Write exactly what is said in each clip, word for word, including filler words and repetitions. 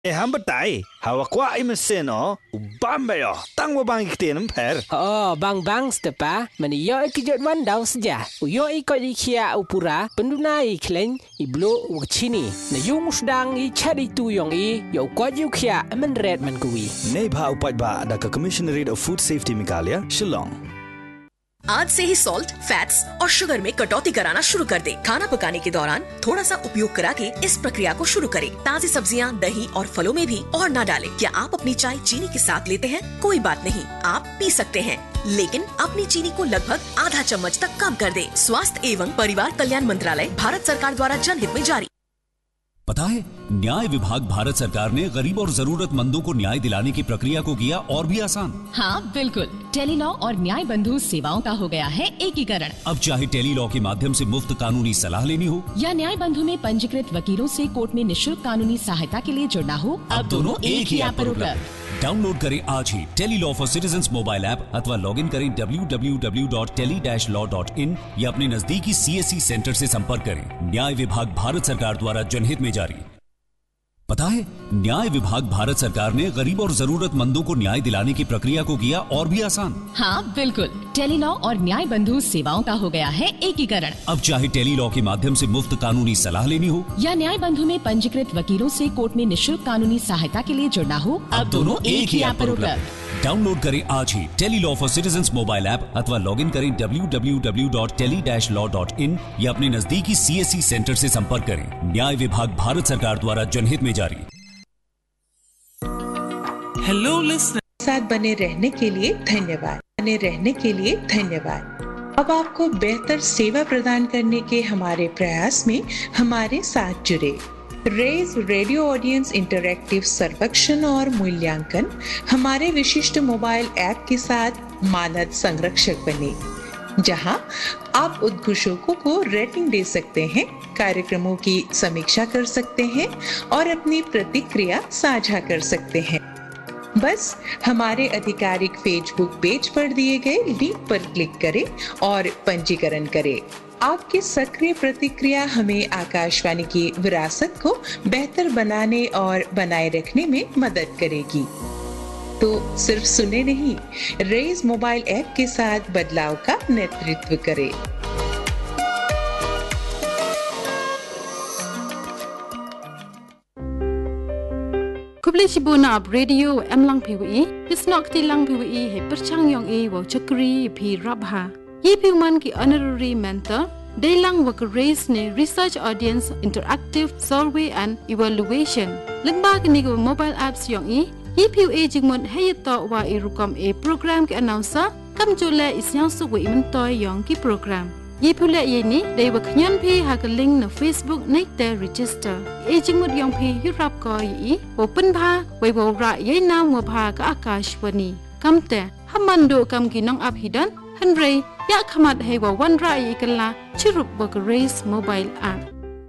Eh hambatay, hawak wa ay maseno, ubambayo, tangwa bang iktin ng per. Oh, bang bang stepa, maniyo ikijot wan daw saja. Uyo ikot ikia upura, penduna iklen, iblo wakchini. Na yung usdang i chadi tuyong i, yo kot yukia menred mengkui. Nei ba upat ba ada ka Commissionerate of Food Safety Meghalaya, Shillong. आज से ही salt, fats और sugar में कटौती कराना शुरू कर दे। खाना पकाने के दौरान थोड़ा सा उपयोग करा के इस प्रक्रिया को शुरू करें। ताज़ी सब्जियां, दही और फलों में भी और ना डालें। क्या आप अपनी चाय चीनी के साथ लेते हैं? कोई बात नहीं, आप पी सकते हैं, लेकिन अपनी चीनी को लगभग आधा चम्मच तक कम कर दें। स्वास्थ्य एवं परिवार कल्याण मंत्रालय, भारत सरकार द्वारा जनहित में जारी। पता है, न्याय विभाग भारत सरकार ने गरीब और जरूरतमंदों को न्याय दिलाने की प्रक्रिया को किया और भी आसान। हाँ बिल्कुल, टेलीलॉ और न्याय बंधु सेवाओं का हो गया है एकीकरण। अब चाहे टेलीलॉ के माध्यम से मुफ्त कानूनी सलाह लेनी हो या न्याय बंधु में पंजीकृत वकीलों से कोर्ट में निशुल्क कानूनी सहायता के लिए जुड़ना हो, अब दोनों एक ही ऐप पर उपलब्ध। डाउनलोड करें आज ही Tele-Law for citizens mobile app अथवा लॉग इन करें W W W dot tele dash law dot in या अपने नजदीकी सी एस सी सेंटर से संपर्क करें। न्याय विभाग भारत सरकार द्वारा जनहित में जारी। पता है, न्याय विभाग भारत सरकार ने गरीब और जरूरतमंदों को न्याय दिलाने की प्रक्रिया को किया और भी आसान। हाँ बिल्कुल, टेलीलॉ और न्याय बंधु सेवाओं का हो गया है एकीकरण। अब चाहे टेलीलॉ के माध्यम से मुफ्त कानूनी सलाह लेनी हो या न्याय बंधु में पंजीकृत वकीलों से कोर्ट में निशुल्क कानूनी सहायता के लिए जुड़ना हो, अब दोनों एक ही ऐप पर उपलब्ध। डाउनलोड करें आज ही Tele-Law for citizens mobile app अथवा लॉग इन करें W W W dot tele dash law dot in या अपने नजदीकी सी एस सी सेंटर से संपर्क करें। न्याय विभाग भारत सरकार द्वारा जनहित में जारी। हेलो लिसनर, साथ बने रहने के लिए धन्यवाद। बने रहने के लिए धन्यवाद। अब आपको बेहतर सेवा प्रदान करने के हमारे प्रयास में हमारे साथ जुड़े। रेज रेडियो ऑडियंस इंटरैक्टिव सर्वेक्षण और मूल्यांकन हमारे विशिष्ट मोबाइल ऐप के साथ मानद संरक्षक बने, जहां आप उद्घोषकों को रेटिंग दे सकते हैं, कार्यक्रमों की समीक्षा कर सकते हैं और अपनी प्रतिक्रिया साझा कर सकते हैं। बस हमारे आधिकारिक फेसबुक पेज पर दिए गए लिंक पर क्लिक करें और पंजीकरण करें। आपकी सक्रिय प्रतिक्रिया हमें आकाशवाणी की विरासत को बेहतर बनाने और बनाए रखने में मदद करेगी। तो सिर्फ सुने नहीं, रेज मोबाइल ऐप के साथ बदलाव का नेतृत्व करें। Kubli Shibuna ab radio em lang pwi pisnok ti lang pwi he perchang yong e wo chakri phi rabha yi piman ki honorary mentor de lang work race ne research audience interactive survey and evaluation limba ki go mobile apps yong e yi pwi jingmon he to wa e rukom e program ki announcer kam jole isyang su wi man toy yong ki program yi phule yi ni de wa khyan phi ha ka link na Facebook nei te register e jingmut yong phi yurap ko yi open pha wei bo ra ye nam wa pha ka akashwani kamte hamando kam ki nong ap hidan hanre ya khamat he wa wan ra yi kala chirup wa race mobile app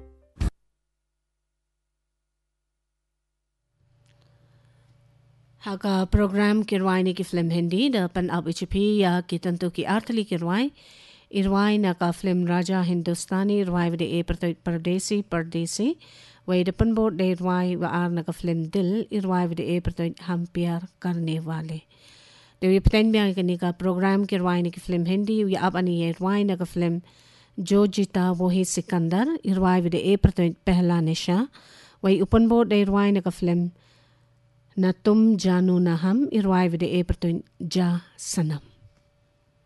haga program kirwai ni ki film hindi da pan ab hp ya ki tantu ki arthali kirwai irwai na ka film Raja Hindustani irwai vde e pardesi pardesi wai depan board de irwai wa ar na ka film Dil irwai vde e prato hum pyar karne wale de ye pten bya ke ni ka program ke irwai ni ki film Hindi ya ab ani irwai na ka film Jo Jita wo hi Sikandar irwai vde e prato pehla nisha wai open board de irwai na ka film Na tum janu na hum irwai vde e prato ja sanam